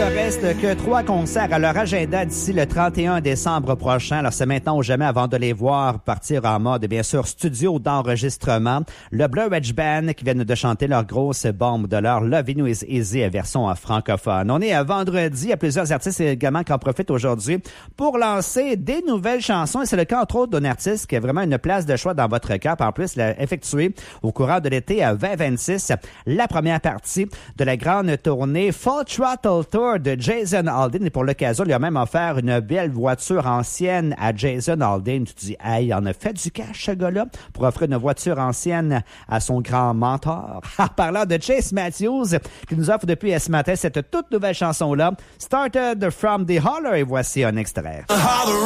reste que 3 concerts à leur agenda d'ici le 31 décembre prochain. Alors, c'est maintenant ou jamais avant de les voir partir en mode, bien sûr, studio d'enregistrement. Le Blur Edge Band qui viennent de chanter leur grosse bombe de leur Lovin' You Is Easy version francophone. On est à vendredi. Il y a plusieurs artistes également qui en profitent aujourd'hui pour lancer des nouvelles chansons. Et c'est le cas, entre autres, d'un artiste qui a vraiment une place de choix dans votre cœur. En plus, il a effectué au courant de l'été 2026 la première partie de la grande tournée Full Throttle Tour de Jason Aldean. Et pour l'occasion, il a même offert une belle voiture ancienne à Jason Aldean. Tu te dis, hey, il en a fait du cash, ce gars-là, pour offrir une voiture ancienne à son grand mentor. En parlant de Chase Matthews, qui nous offre depuis ce matin cette toute nouvelle chanson-là, Started from the Holler, et voici un extrait.